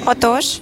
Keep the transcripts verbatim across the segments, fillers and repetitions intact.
Отож,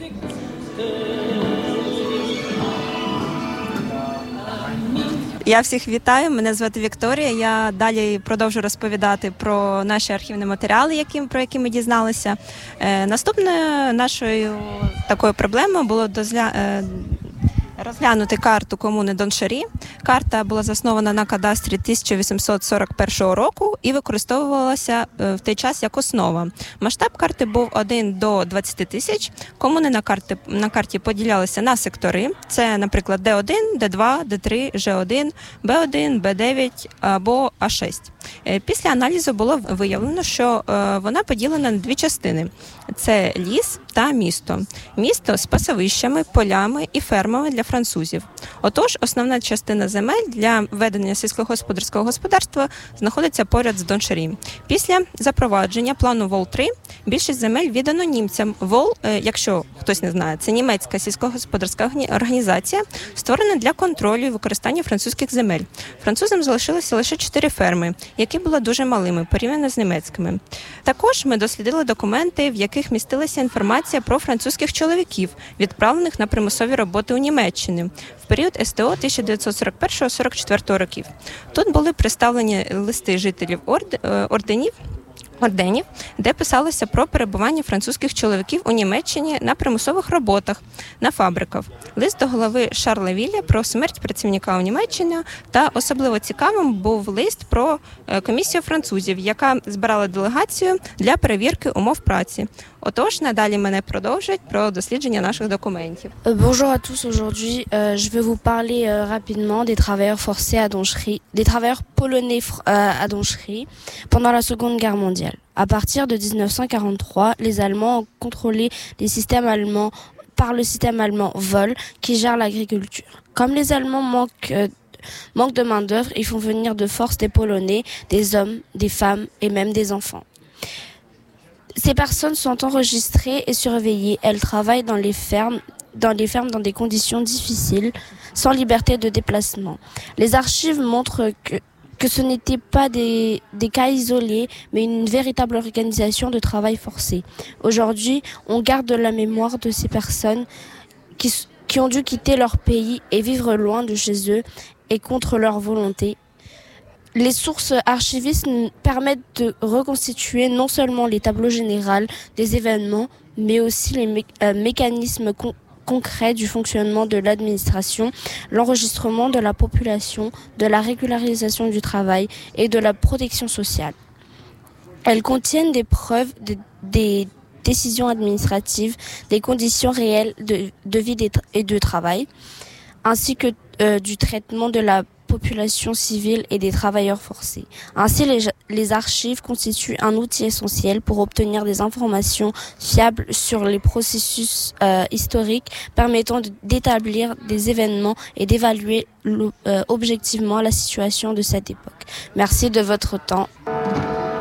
я всіх вітаю, мене звати Вікторія. Я далі продовжу розповідати про наші архівні матеріали, які, про які ми дізналися. Е, наступною нашою такою проблемою було дозля... е, розглянути карту комуни Доншарі. Карта була заснована на кадастрі тисяча вісімсот сорок першого року і використовувалася в той час як основа. Масштаб карти був один до двадцяти тисяч. Комуни на карті, на карті поділялися на сектори. Це, наприклад, Д один, Д два, Д три, Ж один, Б один, Б дев'ять або А шість. Після аналізу було виявлено, що вона поділена на дві частини. Це ліс та місто. Місто з пасовищами, полями і фермами для французів. Отож, основна частина земель для ведення сільськогосподарського господарства знаходиться поряд з Доншарі. Після запровадження плану Вол три більшість земель віддано німцям. Вол, якщо хтось не знає, це німецька сільськогосподарська організація, створена для контролю і використання французьких земель. Французам залишилося лише чотири ферми, які були дуже малими, порівняно з німецькими. Також ми дослідили документи, в яких містилася інформація про французьких чоловіків, відправлених на примусові роботи у Німеччині в період ес те о тисяча дев'ятсот сорок першого - сорок четвертого років. Тут були представлені листи жителів орденів, орденів, де писалося про перебування французьких чоловіків у Німеччині на примусових роботах, на фабриках. Лист до голови Шарля Вілля про смерть працівника у Німеччині та особливо цікавим був лист про комісію французів, яка збирала делегацію для перевірки умов праці. Отож, надалі мене продовжать про дослідження наших документів. Bonjour à tous, aujourd'hui euh, je vais vous parler euh, rapidement des travailleurs forcés à Donchery, des travailleurs polonais euh, à Donchery pendant la Seconde Guerre mondiale. À partir de dix-neuf cent quarante-trois, les Allemands ont contrôlé les systèmes allemands par le système allemand Vol qui gère l'agriculture. Comme les Allemands manquent euh, manquent de main-d'œuvre, ils font venir de force des Polonais, des hommes, des femmes et même des enfants. Ces personnes sont enregistrées et surveillées. Elles travaillent dans les fermes, dans les fermes dans des conditions difficiles, sans liberté de déplacement. Les archives montrent que, que ce n'était pas des, des cas isolés, mais une véritable organisation de travail forcé. Aujourd'hui, on garde la mémoire de ces personnes qui, qui ont dû quitter leur pays et vivre loin de chez eux et contre leur volonté. Les sources archivistes permettent de reconstituer non seulement les tableaux généraux des événements, mais aussi les mé- euh, mécanismes con- concrets du fonctionnement de l'administration, l'enregistrement de la population, de la régularisation du travail et de la protection sociale. Elles contiennent des preuves, de, des décisions administratives, des conditions réelles de, de vie et de travail, ainsi que euh, du traitement de la population civile et des travailleurs forcés. Ainsi, les, les archives constituent un outil essentiel pour obtenir des informations fiables sur les processus euh, historiques permettant de, d'établir des événements et d'évaluer euh, objectivement la situation de cette époque. Merci de votre temps.